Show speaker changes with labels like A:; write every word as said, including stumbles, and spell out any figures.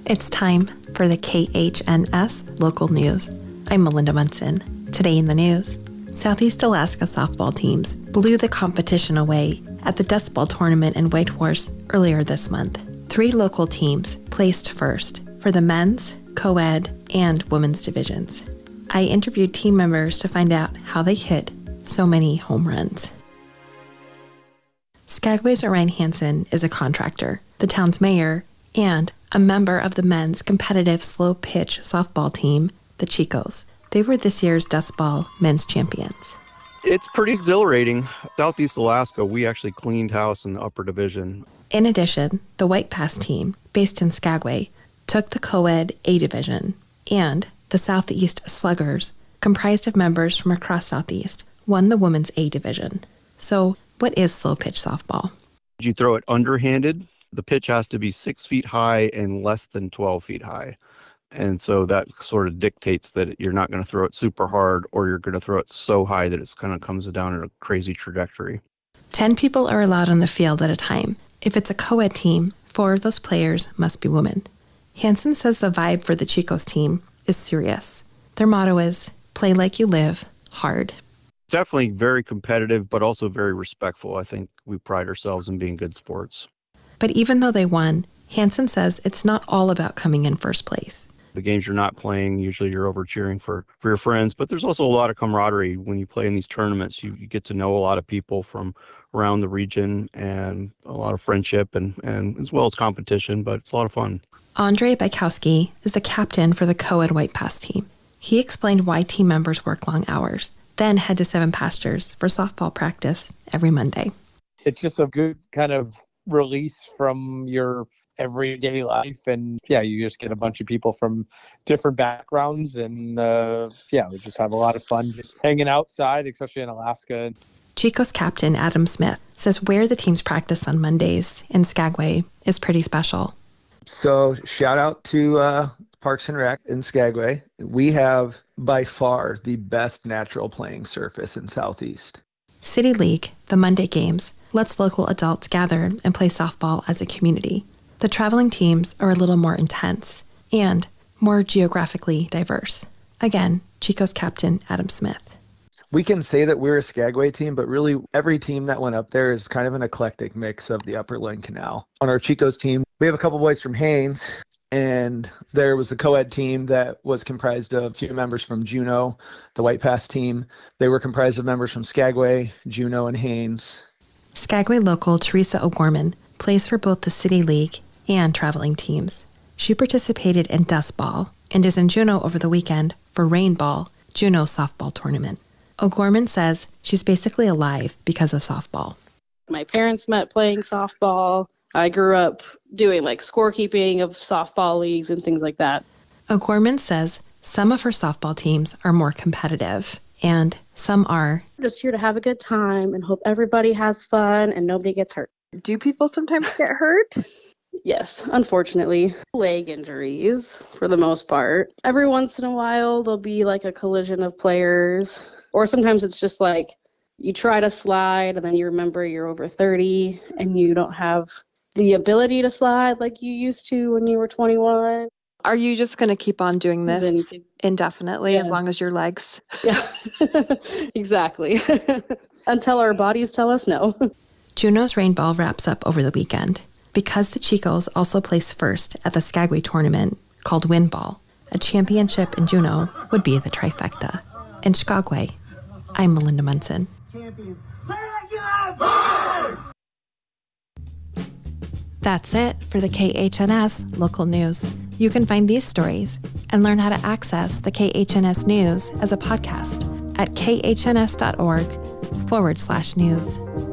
A: It's time for the K H N S local news. I'm Melinda Munson. Today in the news, Southeast Alaska softball teams blew the competition away at the Dust Bowl tournament in Whitehorse earlier this month. Three local teams placed first for the men's, co-ed, and women's divisions. I interviewed team members to find out how they hit so many home runs. Skagway's Orion Hansen is a contractor, the town's mayor, and a member of the men's competitive slow-pitch softball team, the Chicos. They were this year's Dust Bowl men's champions.
B: It's pretty exhilarating. Southeast Alaska, we actually cleaned house in the upper division.
A: In addition, the White Pass team, based in Skagway, took the co-ed A division, and the Southeast Sluggers, comprised of members from across Southeast, won the women's A division. So, what is slow-pitch softball?
B: You throw it underhanded. The pitch has to be six feet high and less than twelve feet high. And so that sort of dictates that you're not going to throw it super hard, or you're going to throw it so high that it kind of comes down in a crazy trajectory.
A: Ten people are allowed on the field at a time. If it's a co-ed team, four of those players must be women. Hansen says the vibe for the Chicos team is serious. Their motto is, play like you live, hard.
B: Definitely very competitive, but also very respectful. I think we pride ourselves in being good sports.
A: But even though they won, Hansen says it's not all about coming in first place.
B: The games you're not playing, usually you're over cheering for, for your friends, but there's also a lot of camaraderie when you play in these tournaments. You, you get to know a lot of people from around the region, and a lot of friendship, and, and as well as competition, but it's a lot of fun.
A: Andre Bykowski is the captain for the co-ed White Pass team. He explained why team members work long hours, then head to Seven Pastures for softball practice every Monday.
C: It's just a good kind of release from your everyday life, and yeah, you just get a bunch of people from different backgrounds, and uh, yeah, we just have a lot of fun just hanging outside, especially in Alaska.
A: Chicos captain Adam Smith says where the teams practice on Mondays in Skagway is pretty special.
D: So shout out to uh, Parks and Rec in Skagway. We have by far the best natural playing surface in Southeast.
A: City League, the Monday games, lets local adults gather and play softball as a community. The traveling teams are a little more intense and more geographically diverse. Again, Chicos captain Adam Smith.
D: We can say that we're a Skagway team, but really every team that went up there is kind of an eclectic mix of the Upper Lynn Canal. On our Chicos team, we have a couple boys from Haines, and there was the co-ed team that was comprised of a few members from Juneau. The White Pass team, they were comprised of members from Skagway, Juneau, and Haines.
A: Skagway local Teresa O'Gorman plays for both the City League and traveling teams. She participated in Dust Bowl and is in Juneau over the weekend for Rain Ball, Juneau's softball tournament. O'Gorman says she's basically alive because of softball.
E: My parents met playing softball. I grew up doing like scorekeeping of softball leagues and things like that.
A: O'Gorman says some of her softball teams are more competitive and some are
E: just here to have a good time and hope everybody has fun and nobody gets hurt.
F: Do people sometimes get hurt?
E: Yes, unfortunately. Leg injuries for the most part. Every once in a while there'll be like a collision of players, or sometimes it's just like you try to slide and then you remember you're over thirty and you don't have the ability to slide like you used to when you were twenty-one.
F: Are you just going to keep on doing this indefinitely
E: yeah.
F: as long as your legs?
E: Yeah, exactly. Until our bodies tell us no.
A: Juneau's Rain Ball wraps up over the weekend. Because the Chicos also placed first at the Skagway tournament called Win Ball, a championship in Juneau would be the trifecta. In Skagway, I'm Melinda Munson. That's it for the K H N S local news. You can find these stories and learn how to access the K H N S news as a podcast at khns.org forward slash news.